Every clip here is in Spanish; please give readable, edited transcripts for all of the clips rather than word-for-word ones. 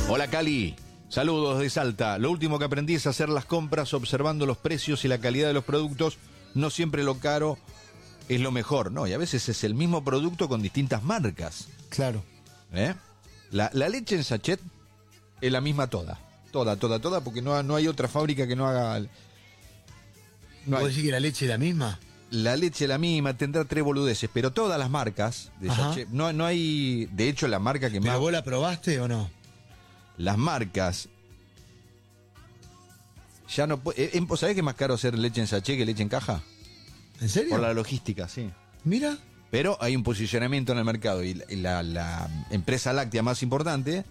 Hola Cali, saludos de Salta. Lo último que aprendí es hacer las compras observando los precios y la calidad de los productos. No siempre lo caro es lo mejor, ¿no? Y a veces es el mismo producto con distintas marcas. Claro. La leche en sachet es la misma toda, porque no hay otra fábrica que no haga... ¿Puedo decir que la leche es la misma? La leche es la misma, tendrá 3 boludeces, pero todas las marcas de sachet, no hay... De hecho, la marca que más... ¿Pero vos la probaste o no? Las marcas... Ya no ¿sabés que es más caro hacer leche en sachet que leche en caja? ¿En serio? Por la logística, sí. Mira. Pero hay un posicionamiento en el mercado y la empresa láctea más importante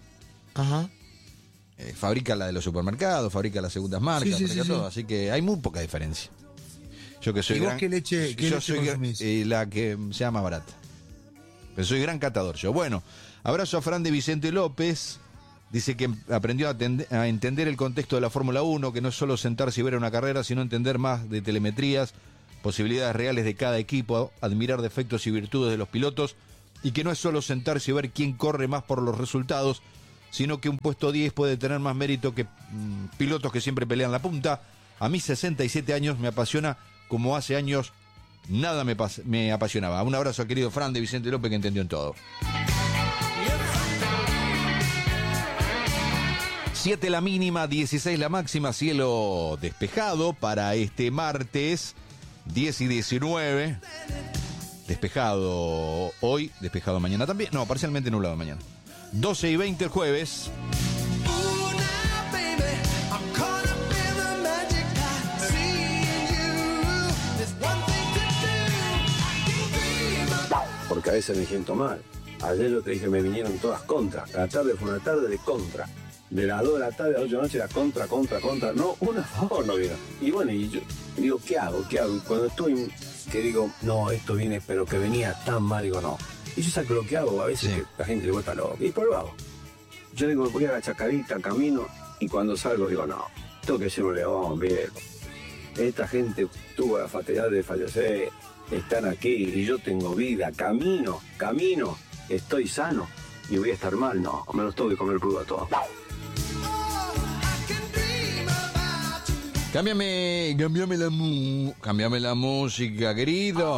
fabrica la de los supermercados, fabrica las segundas marcas, fabrica todo, así que hay muy poca diferencia. Yo que soy ¿Y vos qué leche consumís? La que sea más barata. Pero soy gran catador yo. Bueno, abrazo a Fran de Vicente López. Dice que aprendió a entender el contexto de la Fórmula 1, que no es solo sentarse y ver una carrera, sino entender más de telemetrías, posibilidades reales de cada equipo, admirar defectos y virtudes de los pilotos, y que no es solo sentarse y ver quién corre más por los resultados, sino que un puesto 10 puede tener más mérito que pilotos que siempre pelean la punta. A mí 67 años me apasiona como hace años nada me apasionaba. Un abrazo a querido Fran de Vicente López, que entendió en todo. 7 la mínima, 16 la máxima, cielo despejado para este martes 10 y 19. Despejado hoy, despejado mañana también. No, parcialmente nublado mañana. 12 y 20 el jueves. Porque a veces me siento mal. Ayer yo te dije, me vinieron todas contras. La tarde fue una tarde de contra. De las 2 de la tarde a las 8 de la noche era contra. No, una favor no viene. Y bueno, y yo digo, ¿qué hago? Y cuando estoy, que digo, no, esto viene, pero que venía tan mal, digo, no. Y yo saco lo que hago, a veces que la gente le vuelta loco. Y por lo hago. Yo digo, voy a la chacarita, camino, y cuando salgo digo, no, tengo que ser un león, viejo. Esta gente tuvo la fatalidad de fallecer, están aquí, y yo tengo vida, camino, estoy sano, y voy a estar mal, no, me los tengo que comer crudo a todos. Cámbiame la música, querido.